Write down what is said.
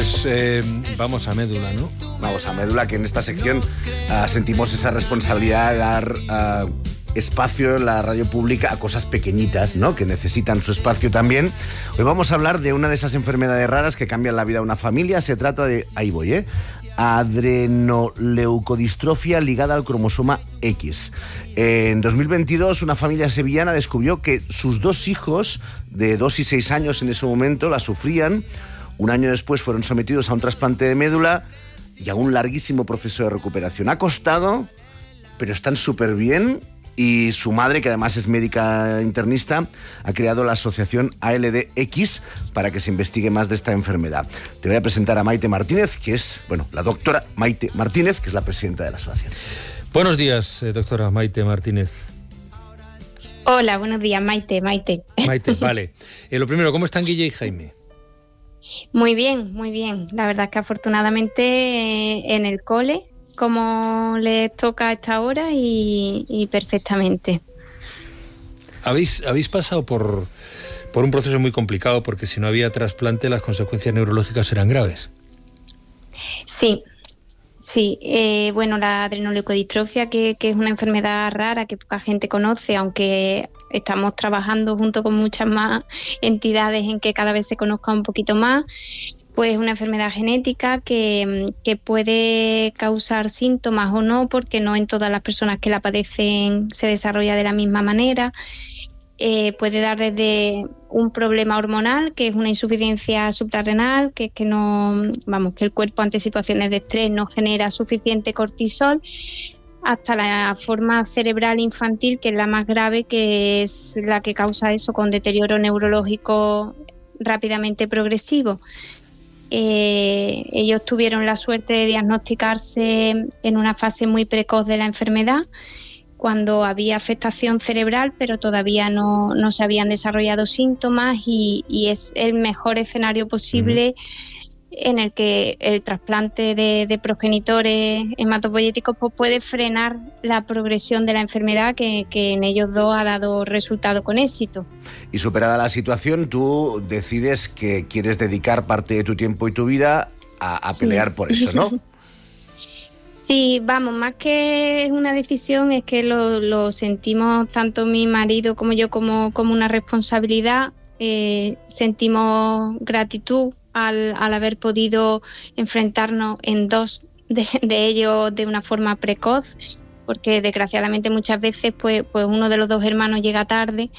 Vamos a médula, ¿no? Vamos a médula, que en esta sección sentimos esa responsabilidad de dar espacio en la radio pública a cosas pequeñitas, ¿no?, que necesitan su espacio también. Hoy vamos a hablar de una de esas enfermedades raras que cambian la vida de una familia. Se trata de, ahí voy, adrenoleucodistrofia ligada al cromosoma X. En 2022, una familia sevillana descubrió que sus dos hijos, de 2 y 6 años en ese momento, la sufrían. Un año después fueron sometidos a un trasplante de médula y a un larguísimo proceso de recuperación. Ha costado, pero están súper bien. Y su madre, que además es médica internista, ha creado la asociación ALDX para que se investigue más de esta enfermedad. Te voy a presentar a Maite Martínez, que es, la doctora Maite Martínez, que es la presidenta de la asociación. Buenos días, doctora Maite Martínez. Hola, buenos días, Maite. Maite, vale. Lo primero, ¿cómo están Guille y Jaime? Muy bien, muy bien. La verdad es que afortunadamente en el cole, como les toca a esta hora y perfectamente. Habéis pasado por un proceso muy complicado, porque si no había trasplante las consecuencias neurológicas eran graves. Sí. La adrenoleucodistrofia, que es una enfermedad rara que poca gente conoce, aunque estamos trabajando junto con muchas más entidades en que cada vez se conozca un poquito más. Pues una enfermedad genética que puede causar síntomas o no, porque no en todas las personas que la padecen se desarrolla de la misma manera. Puede dar desde un problema hormonal, que es una insuficiencia suprarrenal, que el cuerpo ante situaciones de estrés no genera suficiente cortisol, hasta la forma cerebral infantil, que es la más grave, que es la que causa eso, con deterioro neurológico rápidamente progresivo. Ellos tuvieron la suerte de diagnosticarse en una fase muy precoz de la enfermedad, cuando había afectación cerebral, pero todavía no se habían desarrollado síntomas, y es el mejor escenario posible en el que el trasplante de progenitores hematopoyéticos puede frenar la progresión de la enfermedad, que en ellos dos ha dado resultado con éxito. Y superada la situación, tú decides que quieres dedicar parte de tu tiempo y tu vida a pelear por eso, ¿no? Sí, más que una decisión, es que lo sentimos tanto mi marido como yo como una responsabilidad. Sentimos gratitud al haber podido enfrentarnos en dos de ellos de una forma precoz, porque desgraciadamente muchas veces pues uno de los dos hermanos llega tarde,